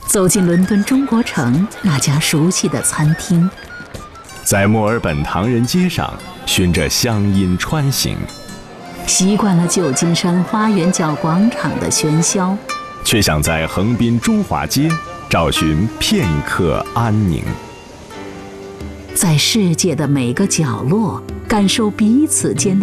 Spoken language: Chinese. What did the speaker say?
走进伦敦中国城那家熟悉的餐厅， 在墨尔本唐人街上循着乡音穿行， 习惯了旧金山花园角广场的喧嚣， 却想在横滨中华街找寻片刻安宁。 在世界的每个角落感受彼此间的